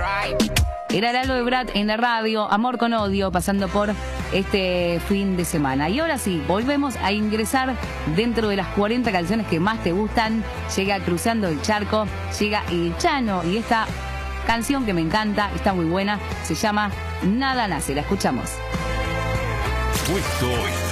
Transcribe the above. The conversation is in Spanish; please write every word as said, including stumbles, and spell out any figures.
Era Lalo Ebrat en la radio, Amor con Odio, pasando por este fin de semana. Y ahora sí, volvemos a ingresar dentro de las cuarenta canciones que más te gustan. Llega Cruzando el Charco, llega El Chano y esta canción que me encanta, está muy buena, se llama Nada Nace. La escuchamos. Puesto